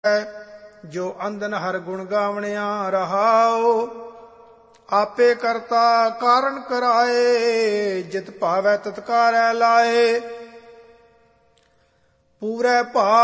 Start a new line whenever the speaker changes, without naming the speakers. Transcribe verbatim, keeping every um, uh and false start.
ਜੋ ਅੰਦਨ ਹਰ ਗੁਣ ਗਾਵਣਿਆ ਰਹਾਉ। ਆਪੇ ਕਰਤਾ ਕਾਰਨ ਕਰਾਏ, ਜਿਤ ਭਾਵੈ ਤਤਕਾਰੈ ਲਾਏ। ਪੂਰੈ ਭਾਗ